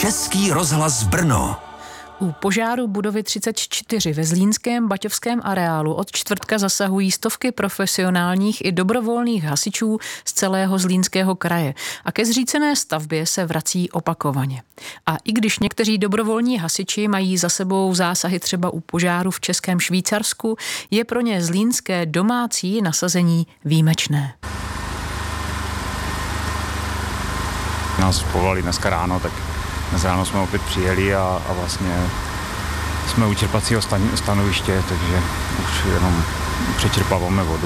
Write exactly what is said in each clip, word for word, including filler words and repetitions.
Český rozhlas Brno. U požáru budovy třicet čtyři ve zlínském baťovském areálu od čtvrtka zasahují stovky profesionálních i dobrovolných hasičů z celého Zlínského kraje a ke zřícené stavbě se vrací opakovaně. A i když někteří dobrovolní hasiči mají za sebou zásahy třeba u požáru v Českém Švýcarsku, je pro ně zlínské domácí nasazení výjimečné. Nás povolali dneska ráno, tak dnes ráno jsme opět přijeli a, a vlastně jsme u čerpacího stanoviště, takže už jenom přečerpáváme vodu.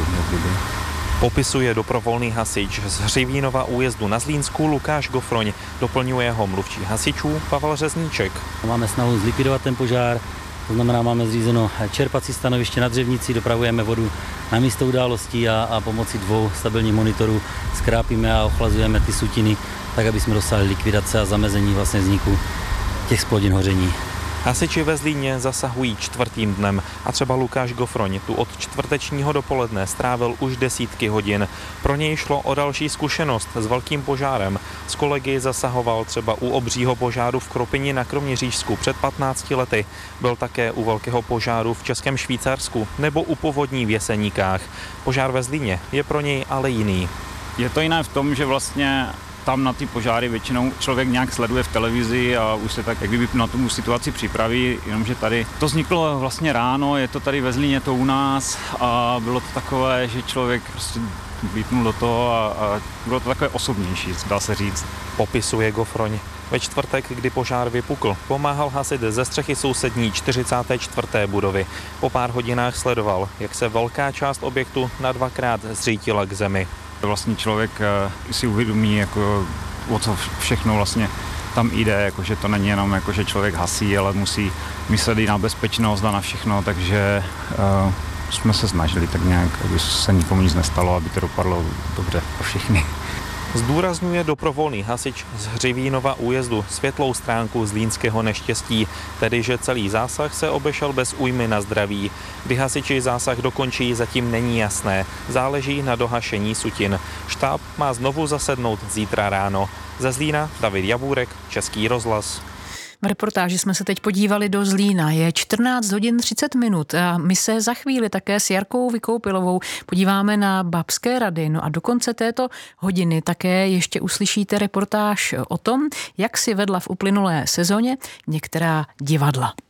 Popisuje dobrovolný hasič z Hřivínova újezdu na Zlínsku Lukáš Gofroň, doplňuje ho mluvčí hasičů Pavel Řezníček. Máme snahu zlikvidovat ten požár, to znamená, máme zřízeno čerpací stanoviště na Dřevnici, dopravujeme vodu na místo událostí a, a pomocí dvou stabilních monitorů skrápíme a ochlazujeme ty sutiny, tak aby jsme dosáhli likvidace a zamezení vlastně vzniku těch splodin hoření. Hasiči ve Zlíně zasahují čtvrtým dnem a třeba Lukáš Gofroň tu od čtvrtečního dopoledne strávil už desítky hodin. Pro něj šlo o další zkušenost s velkým požárem. S kolegy zasahoval třeba u obřího požáru v Kropyni na Kroměřížsku před patnácti lety. Byl také u velkého požáru v Českém Švýcarsku nebo u povodní v Jeseníkách. Požár ve Zlíně je pro něj ale jiný. Je to jiné v tom, že vlastně tam na ty požáry většinou člověk nějak sleduje v televizi a už se tak jak kdyby na tu situaci připraví, jenomže tady to vzniklo vlastně ráno, je to tady ve Zlíně, to u nás a bylo to takové, že člověk prostě vlítnul do toho a, a bylo to takové osobnější, dá se říct. Popisuje Gofroň. Ve čtvrtek, kdy požár vypukl, pomáhal hasit ze střechy sousední čtyřicáté čtvrté budovy. Po pár hodinách sledoval, jak se velká část objektu na dvakrát zřítila k zemi. Vlastně člověk si uvědomí, jako, o co všechno vlastně tam jde, jako, že to není jenom, jako, že člověk hasí, ale musí myslet i na bezpečnost a na všechno, takže uh, jsme se snažili tak nějak, aby se nikomu nic nestalo, aby to dopadlo dobře pro všechny. Zdůrazňuje dobrovolný hasič z Hřivínova újezdu světlou stránku zlínského neštěstí, tedy že celý zásah se obešel bez újmy na zdraví. Kdy hasiči zásah dokončí, zatím není jasné. Záleží na dohašení sutin. Štáb má znovu zasednout zítra ráno. Ze Zlína David Javůrek, Český rozhlas. V reportáži jsme se teď podívali do Zlína. Je čtrnáct hodin třicet minut a my se za chvíli také s Jarkou Vykoupilovou podíváme na Babské Rady. No a do konce této hodiny také ještě uslyšíte reportáž o tom, jak si vedla v uplynulé sezóně některá divadla.